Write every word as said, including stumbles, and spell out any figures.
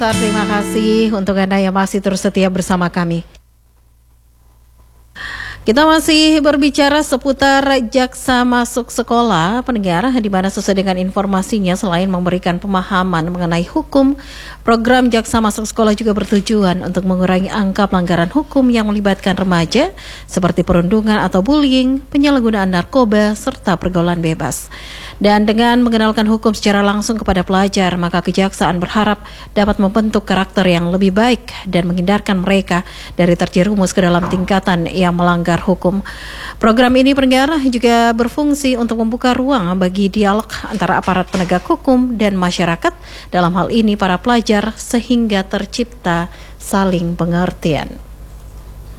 Terima kasih untuk Anda yang masih terus setia bersama kami. Kita masih berbicara seputar jaksa masuk sekolah, pendengar, di mana sesuai dengan informasinya selain memberikan pemahaman mengenai hukum, program jaksa masuk sekolah juga bertujuan untuk mengurangi angka pelanggaran hukum yang melibatkan remaja seperti perundungan atau bullying, penyalahgunaan narkoba, serta pergaulan bebas. Dan dengan mengenalkan hukum secara langsung kepada pelajar, maka kejaksaan berharap dapat membentuk karakter yang lebih baik dan menghindarkan mereka dari terjerumus ke dalam tingkatan yang melanggar hukum. Program ini, pendengar, juga berfungsi untuk membuka ruang bagi dialog antara aparat penegak hukum dan masyarakat, dalam hal ini para pelajar, sehingga tercipta saling pengertian.